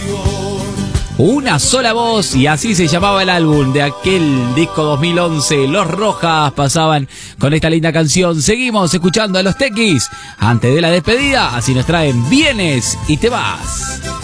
Una sola voz, y así se llamaba el álbum de aquel disco 2011. Los Rojas pasaban con esta linda canción. Seguimos escuchando a los Tequis antes de la despedida, así nos traen Vienes y te vas.